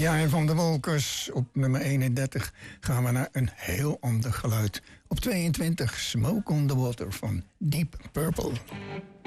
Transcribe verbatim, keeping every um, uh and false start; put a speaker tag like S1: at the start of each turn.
S1: Ja, en van de Wolkers op nummer eenendertig gaan we naar een heel ander geluid. Op tweeëntwintig Smoke on the Water van Deep Purple.